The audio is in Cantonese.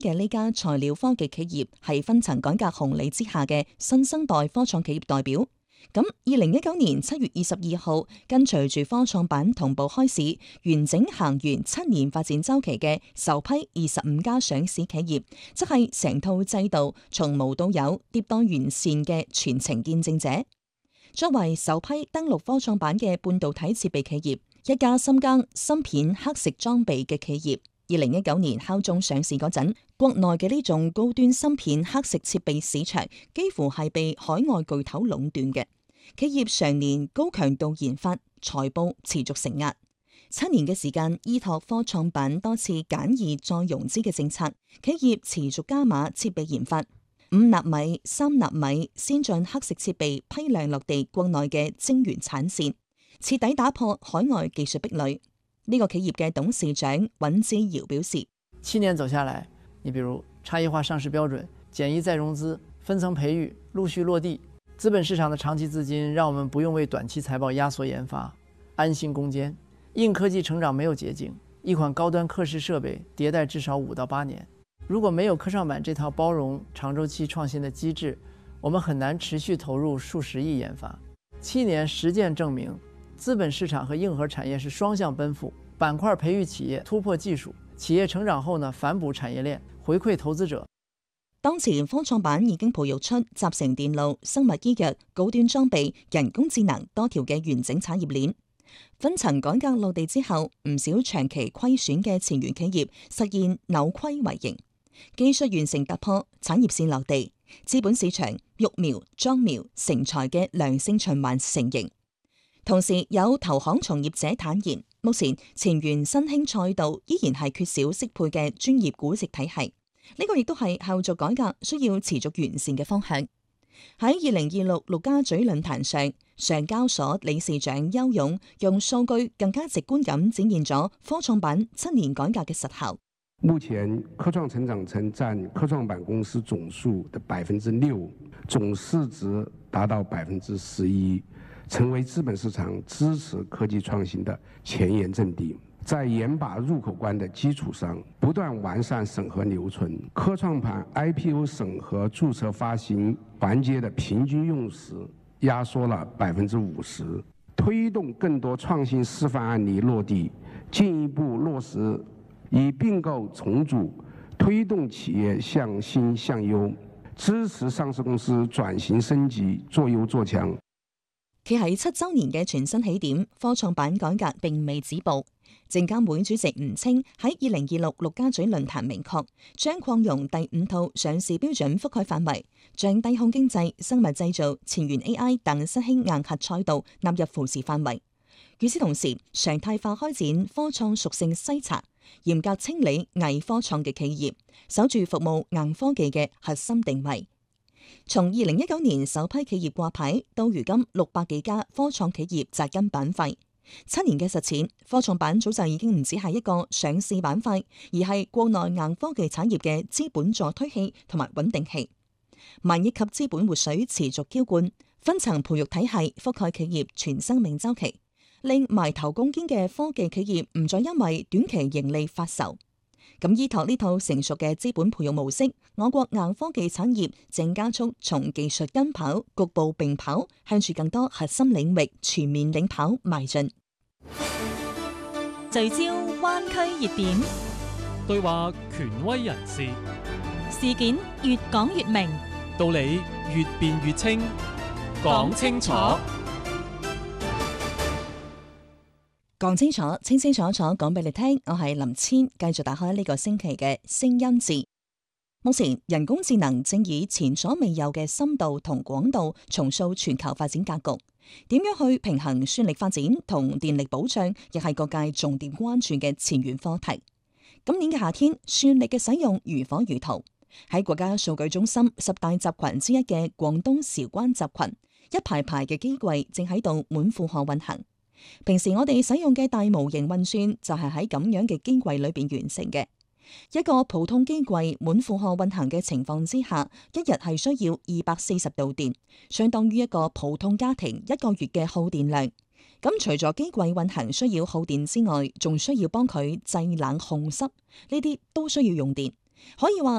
嘅呢家材料科技企業係分層改革紅利之下嘅新生代科創企業代表。咁2019年7月22號，跟隨住科創板同步開市，完整行完7年發展周期嘅首批25家上市企業，即係成套制度從無到有迭代完善嘅全程見證者。作為首批登陸科創板嘅半導體設備企業，一家深耕芯片刻蝕裝備嘅企業，2019年敲鐘上市嗰陣，國內嘅呢種高端芯片刻蝕設備市場幾乎係被海外巨頭壟斷嘅。企業常年高強度研發，財報持續承壓。7年嘅時間，依託科創板多次簡易再融資嘅政策，企業持續加碼設備研發。5納米、3納米先進刻蝕設備批量落地國內嘅晶圓產線，徹底打破海外技術壁壘。呢個企業嘅董事長尹志堯表示 ：7年走下來，你比如差異化上市標準、簡易再融資、分層培育陸續落地，資本市場的長期資金讓我們不用為短期財報壓縮研發，安心攻堅。硬科技成長沒有捷徑，一款高端刻蝕設備迭代至少5到8年。如果沒有科創板這套包容長週期創新的機制，我們很難持續投入數十億研發。7年實踐證明，資本市場和硬核產業是雙向奔赴，板塊培育企業，突破技術，企業成長後呢，反哺產業鏈，回饋投資者。 當前科創板已經培育出集成電路、生物醫藥、高端裝備、人工智能多條嘅完整產業鏈。分層改革落地之後，唔少長期虧損嘅前沿企業實現扭虧為盈。技術完成突破，產業線落地，資本市場育苗、莊苗、成才嘅良性循環成形。同時有投行從業者坦言，目前前沿新興賽道依然係缺少適配嘅專業估值體系，呢個亦都係後續改革需要持續完善嘅方向。喺2026陸家嘴論壇上，上交所理事長邱勇用數據更加直觀咁展現咗科創板7年改革嘅實效。 目前科創成長層佔科創板公司總數的6%，總市值達到11%，成為資本市場支持科技創新的前沿陣地。在嚴把入口關的基礎上，不斷完善審核流程，科創板 IPO 審核註冊發行環節的平均用時壓縮了50%，推動更多創新示範案例落地，進一步落實以併購重組推動企業向新向優，支持上市公司轉型升級，做優做強。 企喺7週年嘅全新起點，科創板改革並未止步。證監會主席吳清喺2026陸家嘴論壇明確，將擴容第5套上市標準覆蓋範圍，將低空經濟、生物製造、前沿 AI 等新興硬核賽道納入扶持範圍。與此同時，常態化開展科創屬性篩查，嚴格清理偽科創嘅企業，守住服務硬科技嘅核心定位。從2019年首批企業掛牌到如今600幾家科創企業扎根板塊，7年嘅實踐，科創板早就已經唔只係一個上市板塊，而係國內硬科技產業嘅資本助推器同埋穩定器。萬億級資本活水持續澆灌，分層培育體系覆蓋企業全生命週期，令埋頭攻堅嘅科技企業唔再因為短期盈利發愁。咁依託呢套成熟嘅資本培育模式，我國硬科技產業正加速從技術跟跑、局部並跑，向住更多核心領域全面領跑邁進。 聚焦灣區熱點， 對話權威人士， 事件越講越明， 道理越辯越清，講清楚。 講清楚，清清楚楚講俾你聽。我係林千，繼續打開呢個星期嘅聲音誌。目前人工智能正以前所未有嘅深度同廣度重塑全球發展格局。點樣去平衡算力發展同電力保障，亦係各界重點關注嘅前沿課題。今年嘅夏天，算力嘅使用如火如荼。喺國家數據中心10大集群之一嘅廣東韶關集群，一排排嘅機櫃正喺度滿負荷運行。平時我哋使用嘅大模型運算就係喺咁樣嘅機櫃裏邊完成嘅。一個普通機櫃滿負荷運行嘅情況之下，一日係需要240度電，相當於一個普通家庭1個月嘅耗電量。咁除咗機櫃運行需要耗電之外，仲需要幫佢製冷控濕，呢啲都需要用電。可以話